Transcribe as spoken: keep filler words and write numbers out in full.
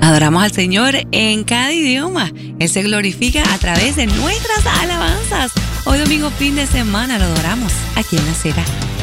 Adoramos al Señor en cada idioma. Él se glorifica a través de nuestras alabanzas. Hoy domingo fin de semana lo adoramos aquí en La Cera.